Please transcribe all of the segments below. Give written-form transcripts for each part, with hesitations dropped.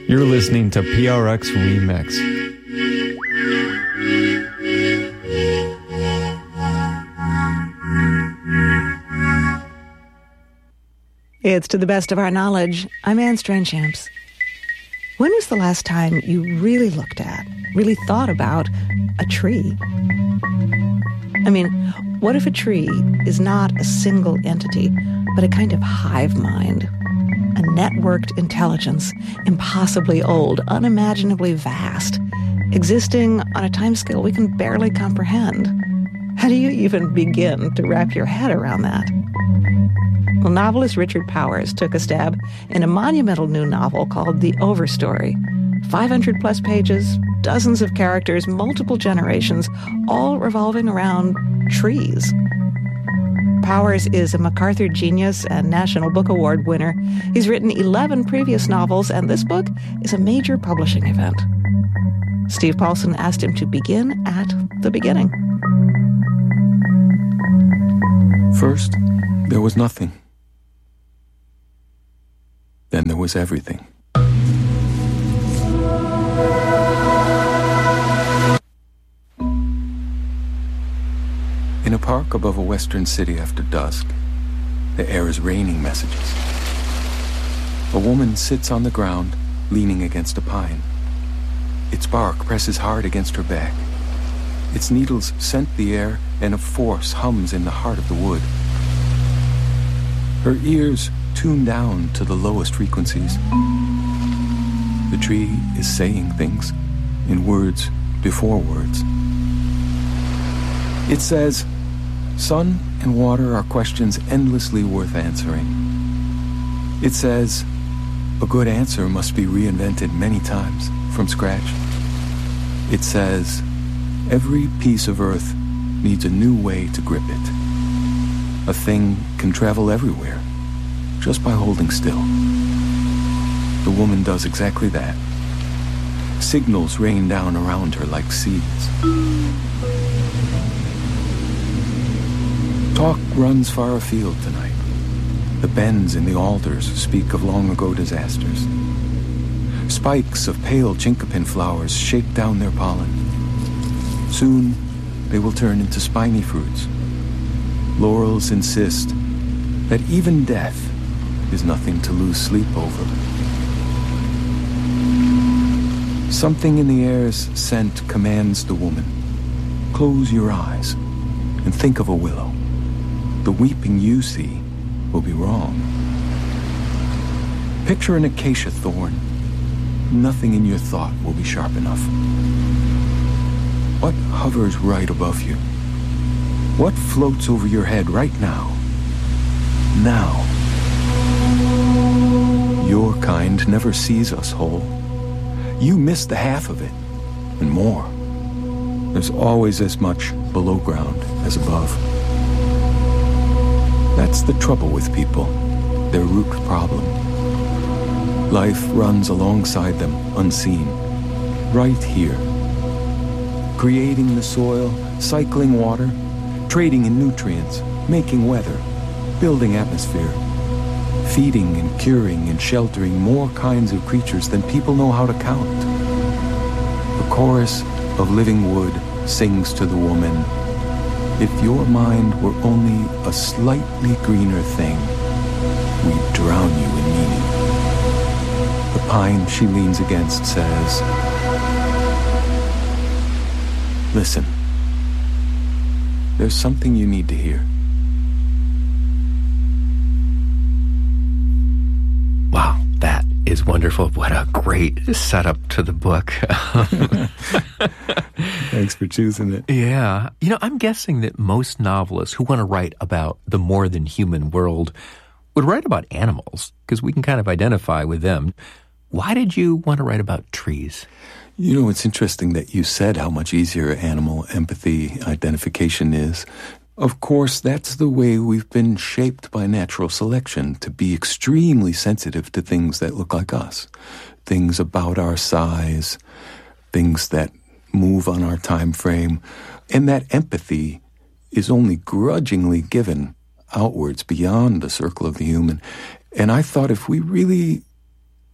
You're listening to PRX Remix. It's To the Best of Our Knowledge. I'm Anne Strainchamps. When was the last time you really looked at, really thought about a tree? I mean, what if a tree is not a single entity, but a kind of hive mind? A networked intelligence, impossibly old, unimaginably vast, existing on a timescale we can barely comprehend. How do you even begin to wrap your head around that? Well, novelist Richard Powers took a stab in a monumental new novel called The Overstory. 500-plus pages, dozens of characters, multiple generations, all revolving around trees. Powers is a MacArthur Genius and National Book Award winner. He's written 11 previous novels, and this book is a major publishing event. Steve Paulson asked him to begin at the beginning. First, there was nothing. Then there was everything. In a park above a western city after dusk, the air is raining messages. A woman sits on the ground, leaning against a pine. Its bark presses hard against her back. Its needles scent the air, and a force hums in the heart of the wood. Her ears tune down to the lowest frequencies. The tree is saying things in words before words. It says, sun and water are questions endlessly worth answering. It says, a good answer must be reinvented many times from scratch. It says, every piece of earth needs a new way to grip it. A thing can travel everywhere just by holding still. The woman does exactly that. Signals rain down around her like seeds. Talk runs far afield tonight. The bends in the alders speak of long-ago disasters. Spikes of pale chinkapin flowers shake down their pollen. Soon, they will turn into spiny fruits. Laurels insist that even death is nothing to lose sleep over. Something in the air's scent commands the woman. Close your eyes and think of a willow. The weeping you see will be wrong. Picture an acacia thorn. Nothing in your thought will be sharp enough. What hovers right above you? What floats over your head right now? Now. Your kind never sees us whole. You miss the half of it, and more. There's always as much below ground as above. That's the trouble with people, their root problem. Life runs alongside them, unseen, right here. Creating the soil, cycling water, trading in nutrients, making weather, building atmosphere, feeding and curing and sheltering more kinds of creatures than people know how to count. The chorus of living wood sings to the woman, if your mind were only a slightly greener thing, we'd drown you in meaning. The pine she leans against says, listen, there's something you need to hear. Wow, that is wonderful. What a great setup to the book. Thanks for choosing it. Yeah. You know, I'm guessing that most novelists who want to write about the more than human world would write about animals because we can kind of identify with them. Why did you want to write about trees? You know, it's interesting that you said how much easier animal empathy identification is. Of course, that's the way we've been shaped by natural selection, to be extremely sensitive to things that look like us, things about our size, things that move on our time frame. And that empathy is only grudgingly given outwards beyond the circle of the human. And I thought if we really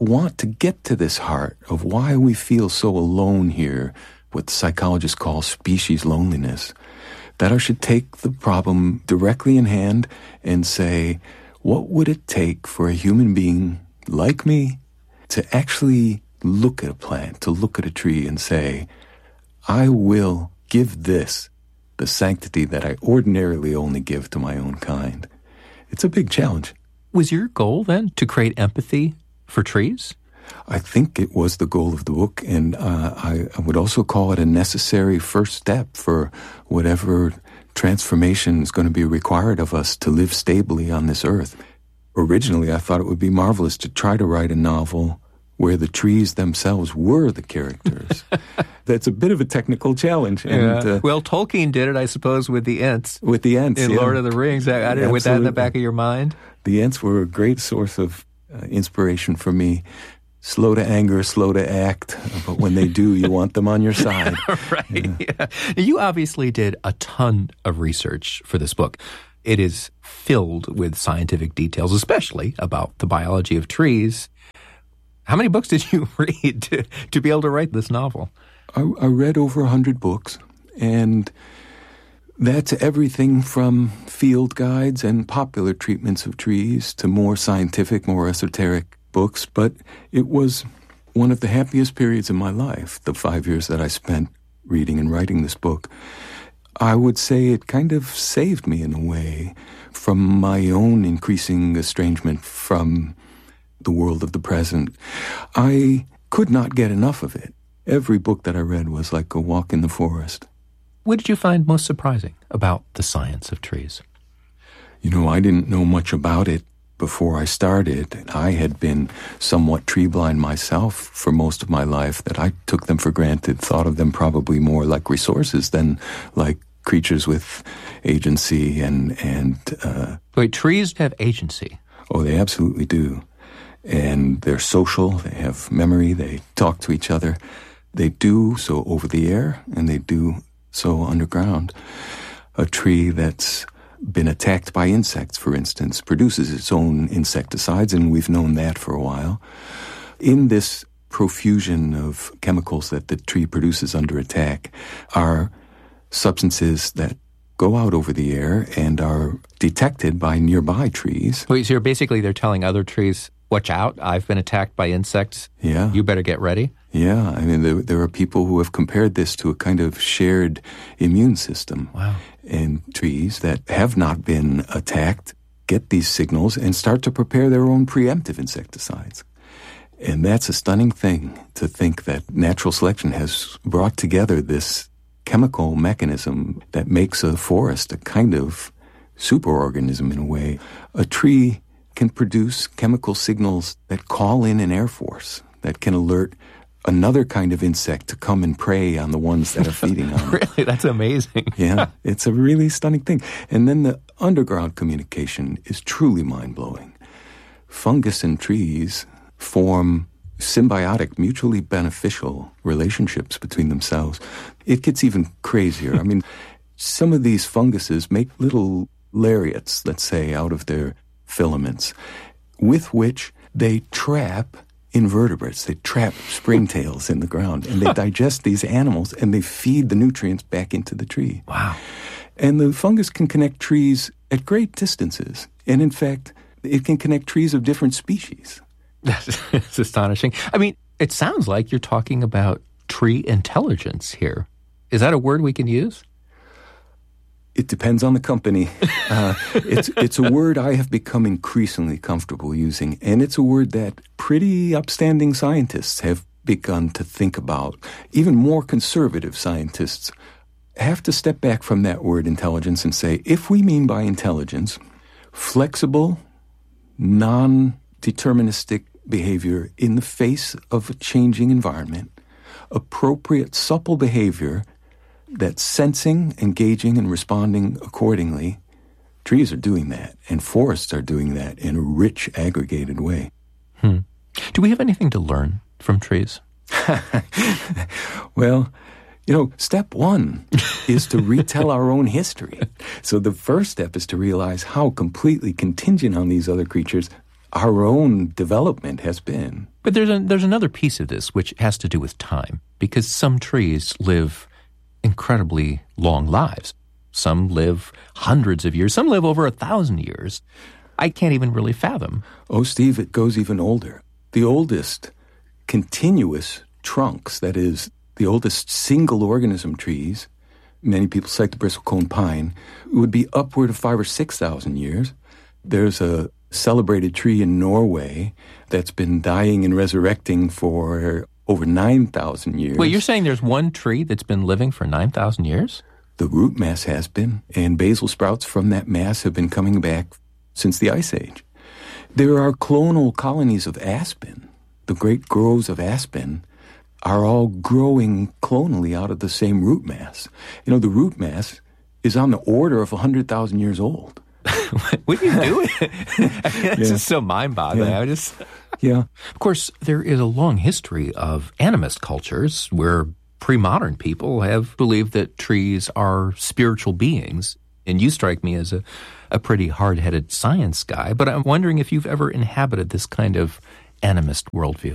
want to get to this heart of why we feel so alone here, what psychologists call species loneliness, that I should take the problem directly in hand and say, what would it take for a human being like me to actually look at a plant, to look at a tree and say, I will give this the sanctity that I ordinarily only give to my own kind. It's a big challenge. Was your goal then to create empathy for trees? I think it was the goal of the book, and I would also call it a necessary first step for whatever transformation is going to be required of us to live stably on this earth. Originally, I thought it would be marvelous to try to write a novel where the trees themselves were the characters. That's a bit of a technical challenge. And, well, Tolkien did it, I suppose, with the Ents. With the Ents, in Lord of the Rings. I didn't know, with that in the back of your mind? The Ents were a great source of inspiration for me. Slow to anger, slow to act, but when they do, you want them on your side. Right. Yeah. You obviously did a ton of research for this book. It is filled with scientific details, especially about the biology of trees. How many books did you read to be able to write this novel? I read over 100 books, and that's everything from field guides and popular treatments of trees to more scientific, more esoteric books. But it was one of the happiest periods of my life, the 5 years that I spent reading and writing this book. I would say it kind of saved me in a way from my own increasing estrangement from the world of the present. I could not get enough of it. Every book that I read was like a walk in the forest. What did you find most surprising about the science of trees? You know, I didn't know much about it before I started. I had been somewhat tree blind myself for most of my life, that I took them for granted, thought of them probably more like resources than like creatures with agency and Wait, trees have agency? Oh, they absolutely do. And they're social, they have memory, they talk to each other. They do so over the air, and they do so underground. A tree that's been attacked by insects, for instance, produces its own insecticides, and we've known that for a while. In this profusion of chemicals that the tree produces under attack are substances that go out over the air and are detected by nearby trees. Wait, so basically they're telling other trees, watch out, I've been attacked by insects. Yeah. You better get ready. Yeah, I mean, there are people who have compared this to a kind of shared immune system. Wow. And trees that have not been attacked get these signals and start to prepare their own preemptive insecticides. And that's a stunning thing, to think that natural selection has brought together this chemical mechanism that makes a forest a kind of superorganism in a way. A tree can produce chemical signals that call in an air force, that can alert another kind of insect to come and prey on the ones that are feeding on it. Really? That's amazing. Yeah, it's a really stunning thing. And then the underground communication is truly mind-blowing. Fungus and trees form symbiotic, mutually beneficial relationships between themselves. It gets even crazier. I mean, some of these funguses make little lariats, let's say, out of their filaments, with which they trap invertebrates. They trap springtails in the ground, and they digest these animals, and they feed the nutrients back into the tree. Wow. And the fungus can connect trees at great distances. And in fact, it can connect trees of different species. That's astonishing. I mean, it sounds like you're talking about tree intelligence here. Is that a word we can use? It depends on the company. It's a word I have become increasingly comfortable using, and it's a word that pretty upstanding scientists have begun to think about. Even more conservative scientists have to step back from that word intelligence and say, if we mean by intelligence flexible, non-deterministic behavior in the face of a changing environment, appropriate, supple behavior that's sensing, engaging, and responding accordingly, trees are doing that, and forests are doing that in a rich, aggregated way. Do we have anything to learn from trees? Well, you know, step one is to retell our own history. So the first step is to realize how completely contingent on these other creatures our own development has been. But there's another piece of this which has to do with time, because some trees live incredibly long lives. Some live hundreds of years. Some live over 1,000 years. I can't even really fathom. Oh, Steve, it goes even older. The oldest continuous trunks, that is, the oldest single organism trees, many people cite the bristlecone pine, would be upward of 5,000 or 6,000 years. There's a celebrated tree in Norway that's been dying and resurrecting for over 9,000 years. Wait, you're saying there's one tree that's been living for 9,000 years? The root mass has been, and basal sprouts from that mass have been coming back since the Ice Age. There are clonal colonies of aspen. The great groves of aspen are all growing clonally out of the same root mass. You know, the root mass is on the order of 100,000 years old. What are you doing? It's just so mind-boggling. Yeah. Of course, there is a long history of animist cultures where pre-modern people have believed that trees are spiritual beings. And you strike me as a pretty hard-headed science guy, but I'm wondering if you've ever inhabited this kind of animist worldview.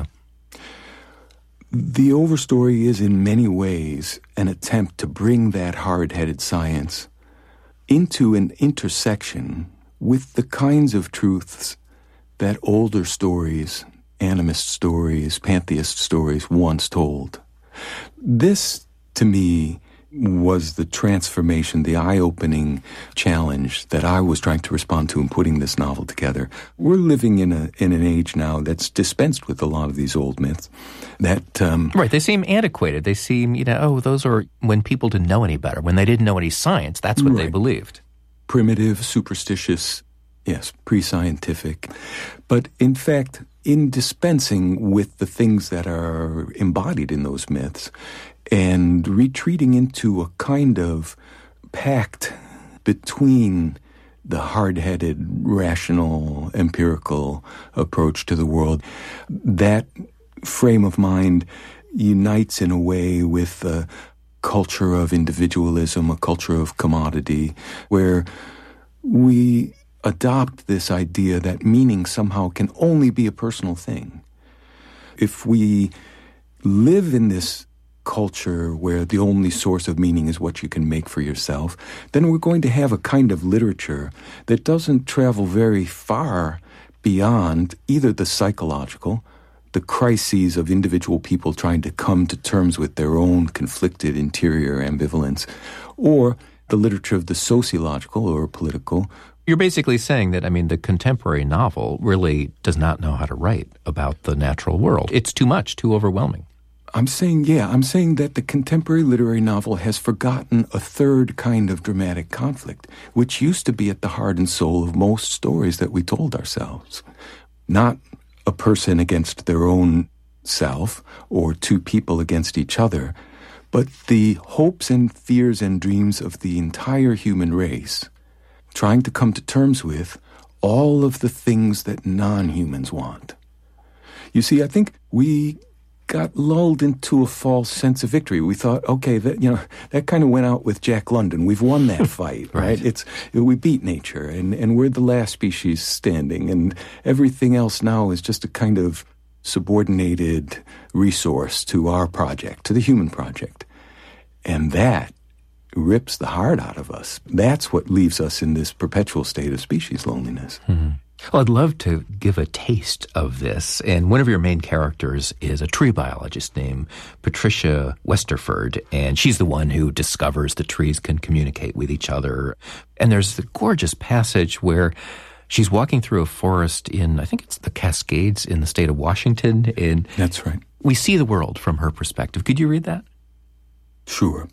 The Overstory is in many ways an attempt to bring that hard-headed science into an intersection with the kinds of truths that older stories, animist stories, pantheist stories once told. This, to me, was the transformation, the eye-opening challenge that I was trying to respond to in putting this novel together. We're living in an age now that's dispensed with a lot of these old myths. Right, they seem antiquated. They seem, those are when people didn't know any better. When they didn't know any science, that's what they believed. Primitive, superstitious, yes, pre-scientific. But in fact, in dispensing with the things that are embodied in those myths and retreating into a kind of pact between the hard-headed, rational, empirical approach to the world, that frame of mind unites in a way with a culture of individualism, a culture of commodity, where we adopt this idea that meaning somehow can only be a personal thing. If we live in this culture where the only source of meaning is what you can make for yourself, then we're going to have a kind of literature that doesn't travel very far beyond either the psychological, the crises of individual people trying to come to terms with their own conflicted interior ambivalence, or the literature of the sociological or political. You're basically saying that, the contemporary novel really does not know how to write about the natural world. It's too much, too overwhelming. I'm saying that the contemporary literary novel has forgotten a third kind of dramatic conflict, which used to be at the heart and soul of most stories that we told ourselves. Not a person against their own self or two people against each other, but the hopes and fears and dreams of the entire human race, trying to come to terms with all of the things that non-humans want. You see, I think we got lulled into a false sense of victory. We thought, okay, that kind of went out with Jack London. We've won that fight, right? We beat nature, and we're the last species standing, and everything else now is just a kind of subordinated resource to our project, to the human project. And that rips the heart out of us. That's what leaves us in this perpetual state of species loneliness. Mm-hmm. Well, I'd love to give a taste of this. And one of your main characters is a tree biologist named Patricia Westerford, and she's the one who discovers the trees can communicate with each other. And there's the gorgeous passage where she's walking through a forest in, I think it's the Cascades in the state of Washington. And that's right. We see the world from her perspective. Could you read that? Sure.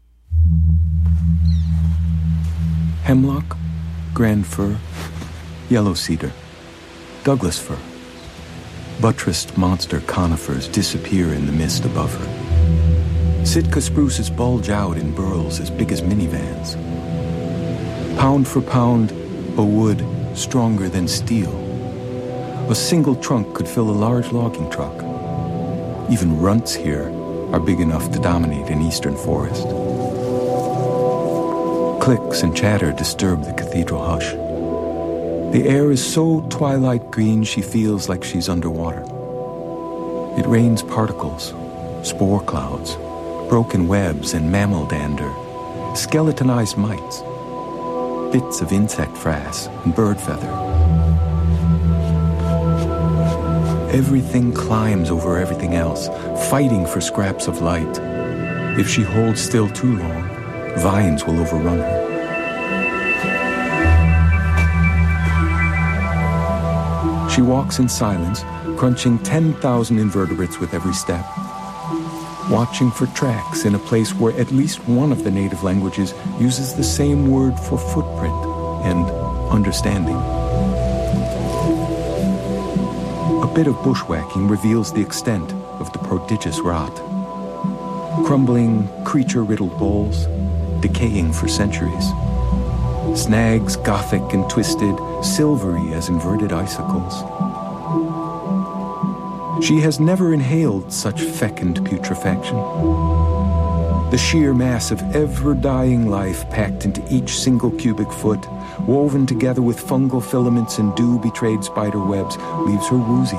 Hemlock, grand fir, yellow cedar, Douglas fir. Buttressed monster conifers disappear in the mist above her. Sitka spruces bulge out in burls as big as minivans. Pound for pound, a wood stronger than steel. A single trunk could fill a large logging truck. Even runts here are big enough to dominate an eastern forest. Clicks and chatter disturb the cathedral hush. The air is so twilight green she feels like she's underwater. It rains particles, spore clouds, broken webs and mammal dander, skeletonized mites, bits of insect frass and bird feather. Everything climbs over everything else, fighting for scraps of light. If she holds still too long, vines will overrun her. She walks in silence, crunching 10,000 invertebrates with every step, watching for tracks in a place where at least one of the native languages uses the same word for footprint and understanding. A bit of bushwhacking reveals the extent of the prodigious rot. Crumbling, creature-riddled bowls, decaying for centuries. Snags, gothic and twisted, silvery as inverted icicles. She has never inhaled such fecund putrefaction. The sheer mass of ever-dying life packed into each single cubic foot, woven together with fungal filaments and dew-betrayed spider webs, leaves her woozy.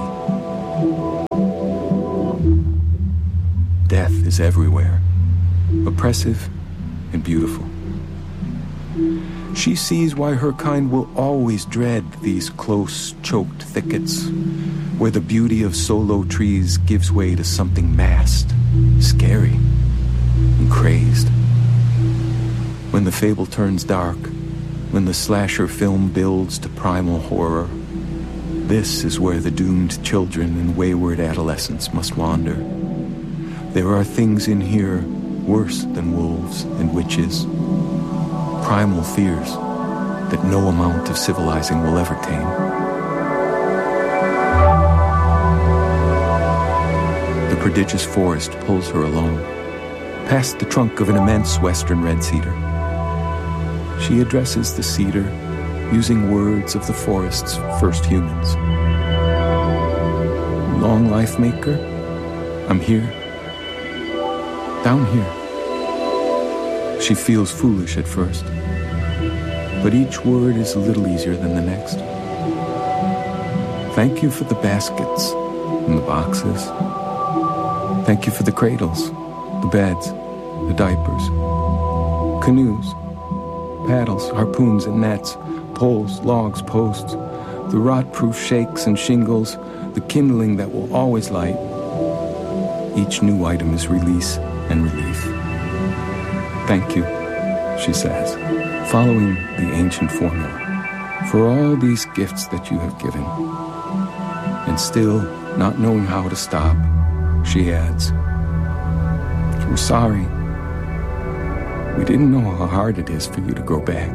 Death is everywhere, oppressive and beautiful. She sees why her kind will always dread these close, choked thickets, where the beauty of solo trees gives way to something massed, scary, and crazed. When the fable turns dark, when the slasher film builds to primal horror, this is where the doomed children and wayward adolescents must wander. There are things in here worse than wolves and witches, primal fears that no amount of civilizing will ever tame. The prodigious forest pulls her along, past the trunk of an immense western red cedar. She addresses the cedar using words of the forest's first humans. Long life maker, I'm here. Down here. She feels foolish at first, but each word is a little easier than the next. Thank you for the baskets and the boxes. Thank you for the cradles, the beds, the diapers, canoes, paddles, harpoons and nets, poles, logs, posts, the rot-proof shakes and shingles, the kindling that will always light. Each new item is release and relief. Thank you, she says, following the ancient formula, for all these gifts that you have given. And still, not knowing how to stop, she adds, we're sorry. We didn't know how hard it is for you to grow back.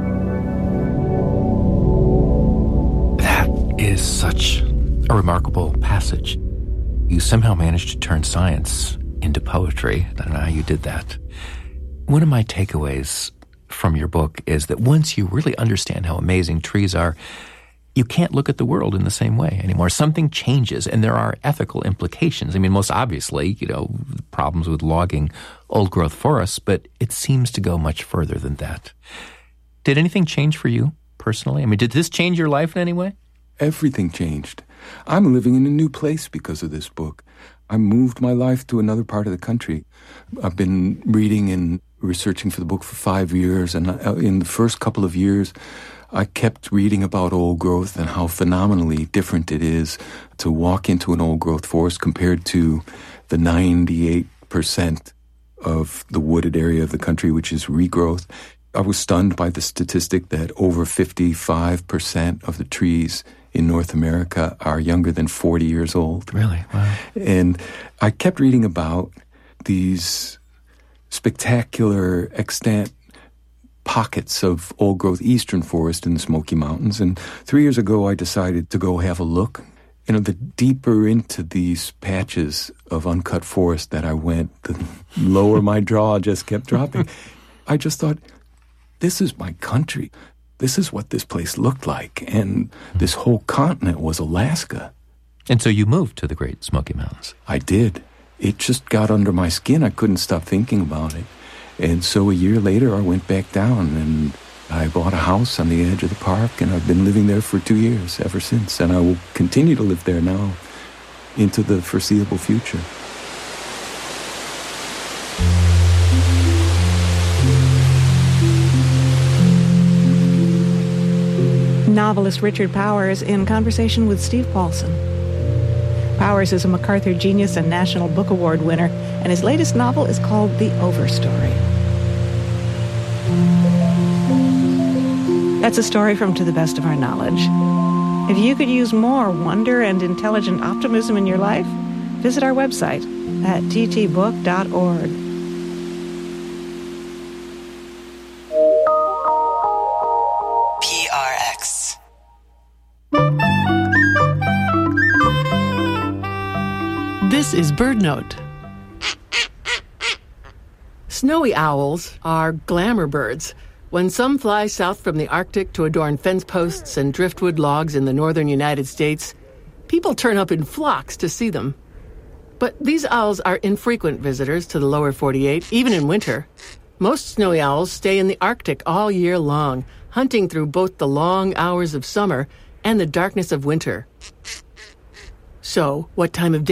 That is such a remarkable passage. You somehow managed to turn science into poetry. I don't know how you did that. One of my takeaways from your book is that once you really understand how amazing trees are, you can't look at the world in the same way anymore. Something changes, and there are ethical implications. I mean, most obviously, problems with logging old-growth forests, but it seems to go much further than that. Did anything change for you personally? I mean, did this change your life in any way? Everything changed. I'm living in a new place because of this book. I moved my life to another part of the country. I've been reading and researching for the book for 5 years, and in the first couple of years, I kept reading about old growth and how phenomenally different it is to walk into an old growth forest compared to the 98% of the wooded area of the country, which is regrowth. I was stunned by the statistic that over 55% of the trees in North America are younger than 40 years old. Really? Wow. And I kept reading about these spectacular extant pockets of old-growth eastern forest in the Smoky Mountains. And 3 years ago, I decided to go have a look. The deeper into these patches of uncut forest that I went, the lower my jaw just kept dropping. I just thought, this is my country. This is what this place looked like. And this whole continent was Alaska. And so you moved to the Great Smoky Mountains. I did. It just got under my skin. I couldn't stop thinking about it. And so a year later, I went back down, and I bought a house on the edge of the park, and I've been living there for 2 years ever since, and I will continue to live there now into the foreseeable future. Novelist Richard Powers in conversation with Steve Paulson. Powers is a MacArthur Genius and National Book Award winner, and his latest novel is called The Overstory. That's a story from To the Best of Our Knowledge. If you could use more wonder and intelligent optimism in your life, visit our website at ttbook.org. PRX. This is BirdNote. Snowy owls are glamour birds. When some fly south from the Arctic to adorn fence posts and driftwood logs in the northern United States, people turn up in flocks to see them. But these owls are infrequent visitors to the lower 48, even in winter. Most snowy owls stay in the Arctic all year long, hunting through both the long hours of summer and the darkness of winter. So, what time of day